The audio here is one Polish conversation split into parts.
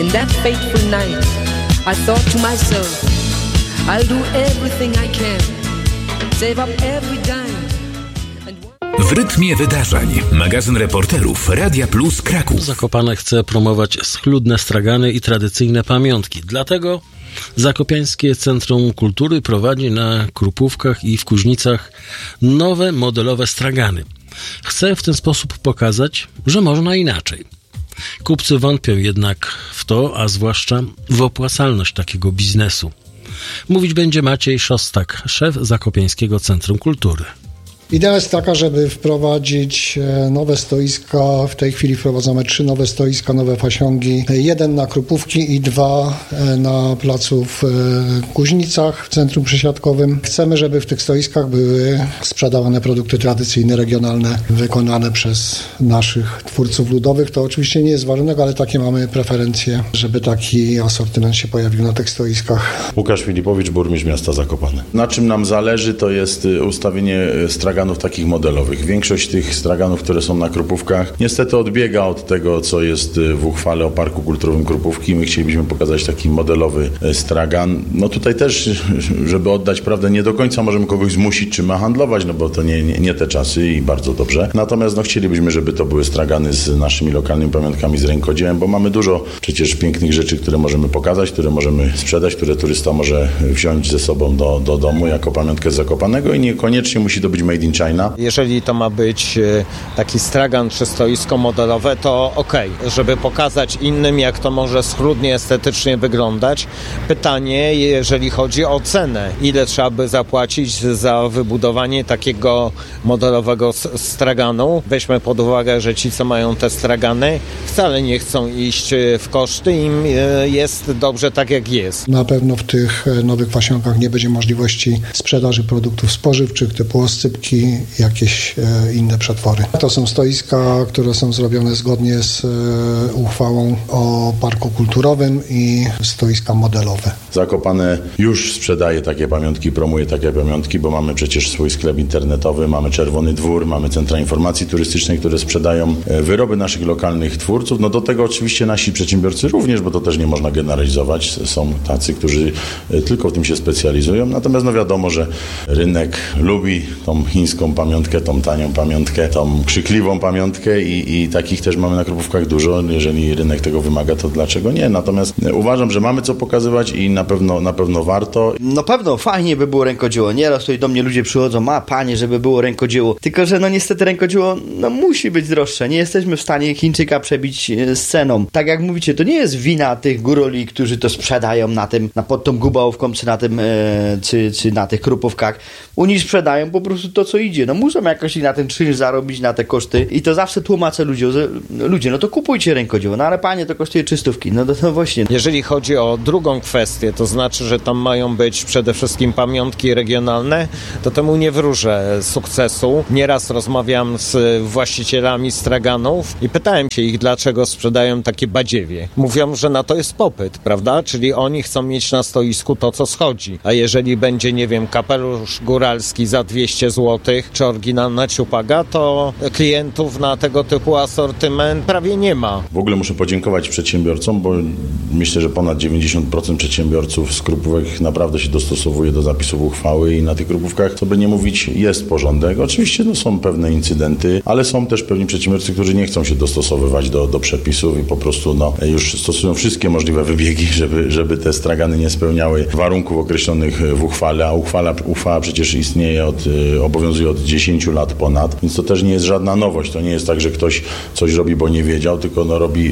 In that fateful night, I thought to myself, I'll do everything I can, save up every dime. W rytmie wydarzeń. Magazyn reporterów Radia Plus Kraków. Zakopane chce promować schludne stragany i tradycyjne pamiątki. Dlatego Zakopiańskie Centrum Kultury prowadzi na Krupówkach i w Kuźnicach nowe modelowe stragany. Chce w ten sposób pokazać, że można inaczej. Kupcy wątpią jednak w to, a zwłaszcza w opłacalność takiego biznesu. Mówić będzie Maciej Szostak, szef Zakopiańskiego Centrum Kultury. Idea jest taka, żeby wprowadzić nowe stoiska. W tej chwili wprowadzamy 3 nowe stoiska, nowe fasiągi. 1 na Krupówki i 2 na placu w Kuźnicach, w centrum przesiadkowym. Chcemy, żeby w tych stoiskach były sprzedawane produkty tradycyjne, regionalne, wykonane przez naszych twórców ludowych. To oczywiście nie jest warunek, ale takie mamy preferencje, żeby taki asortyment się pojawił na tych stoiskach. Łukasz Filipowicz, burmistrz miasta Zakopane. Na czym nam zależy, to jest ustawienie straganów takich modelowych. Większość tych straganów, które są na Krupówkach, niestety odbiega od tego, co jest w uchwale o Parku Kulturowym Krupówki. My chcielibyśmy pokazać taki modelowy stragan. No tutaj też, żeby oddać prawdę, nie do końca możemy kogoś zmusić, czy ma handlować, no bo to nie te czasy i bardzo dobrze. Natomiast chcielibyśmy, żeby to były stragany z naszymi lokalnymi pamiątkami, z rękodziełem, bo mamy dużo przecież pięknych rzeczy, które możemy pokazać, które możemy sprzedać, które turysta może wziąć ze sobą do domu jako pamiątkę z Zakopanego i niekoniecznie musi to być made in China. Jeżeli to ma być taki stragan czy stoisko modelowe, to okej, żeby pokazać innym, jak to może schludnie, estetycznie wyglądać. Pytanie, jeżeli chodzi o cenę, ile trzeba by zapłacić za wybudowanie takiego modelowego straganu? Weźmy pod uwagę, że ci, co mają te stragany, wcale nie chcą iść w koszty, im jest dobrze tak, jak jest. Na pewno w tych nowych fasiąkach nie będzie możliwości sprzedaży produktów spożywczych typu oscypki, jakieś inne przetwory. To są stoiska, które są zrobione zgodnie z uchwałą o Parku Kulturowym i stoiska modelowe. Zakopane już sprzedaje takie pamiątki, promuje takie pamiątki, bo mamy przecież swój sklep internetowy, mamy Czerwony Dwór, mamy centra informacji turystycznej, które sprzedają wyroby naszych lokalnych twórców. No do tego oczywiście nasi przedsiębiorcy również, bo to też nie można generalizować. Są tacy, którzy tylko w tym się specjalizują. Natomiast wiadomo, że rynek lubi tą chińską pamiątkę, tą tanią pamiątkę, tą krzykliwą pamiątkę i takich też mamy na Krupówkach dużo. Jeżeli rynek tego wymaga, to dlaczego nie? Natomiast uważam, że mamy co pokazywać i na pewno warto. Na pewno fajnie by było rękodzieło. Nieraz tutaj do mnie ludzie przychodzą, panie, żeby było rękodzieło. Tylko, że niestety rękodzieło musi być droższe. Nie jesteśmy w stanie Chińczyka przebić z ceną. Tak jak mówicie, to nie jest wina tych góroli, którzy to sprzedają pod tą Gubałówką, czy na tym, czy na tych Krupówkach. Oni sprzedają po prostu to, co idzie. Muszą jakoś na ten czynsz zarobić, na te koszty. I to zawsze tłumaczę ludzie, to kupujcie rękodzieło. Ale panie, to kosztuje 300. To właśnie. Jeżeli chodzi o drugą kwestię, to znaczy, że tam mają być przede wszystkim pamiątki regionalne, to temu nie wróżę sukcesu. Nieraz rozmawiam z właścicielami straganów i pytałem się ich, dlaczego sprzedają takie badziewie. Mówią, że na to jest popyt, prawda? Czyli oni chcą mieć na stoisku to, co schodzi. A jeżeli będzie, kapelusz góralski za 200 zł, czy oryginalna ciupaga, to klientów na tego typu asortyment prawie nie ma. W ogóle muszę podziękować przedsiębiorcom, bo myślę, że ponad 90% przedsiębiorców z Krupówek naprawdę się dostosowuje do zapisów uchwały i na tych Krupówkach, co by nie mówić, jest porządek. Oczywiście są pewne incydenty, ale są też pewni przedsiębiorcy, którzy nie chcą się dostosowywać do przepisów i po prostu już stosują wszystkie możliwe wybiegi, żeby te stragany nie spełniały warunków określonych w uchwale, a uchwała przecież istnieje, obowiązuje od 10 lat ponad, więc to też nie jest żadna nowość. To nie jest tak, że ktoś coś robi, bo nie wiedział, tylko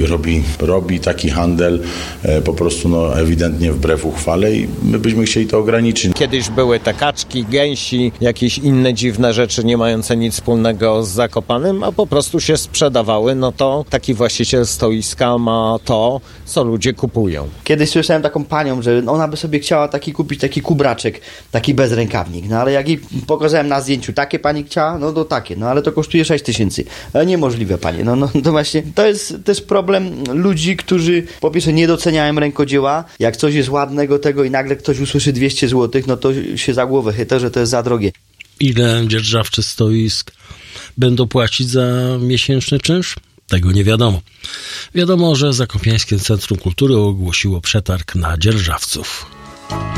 robi taki handel po prostu ewidentnie wbrew uchwale i my byśmy chcieli to ograniczyć. Kiedyś były te kaczki, gęsi, jakieś inne dziwne rzeczy nie mające nic wspólnego z Zakopanem, a po prostu się sprzedawały, to taki właściciel stoiska ma to, co ludzie kupują. Kiedyś słyszałem taką panią, że ona by sobie chciała kupić taki kubraczek, taki bezrękawnik, ale jak jej pokazałem na zdjęciu, takie pani chciała, to takie, ale to kosztuje 6000. Niemożliwe, panie. To właśnie, to jest też problem ludzi, którzy po pierwsze nie doceniają rękodzieła. Jak coś jest ładnego tego i nagle ktoś usłyszy 200 zł, to się za głowę chyta, że to jest za drogie. Ile dzierżawcy stoisk będą płacić za miesięczny czynsz? Tego nie wiadomo. Wiadomo, że Zakopiańskie Centrum Kultury ogłosiło przetarg na dzierżawców.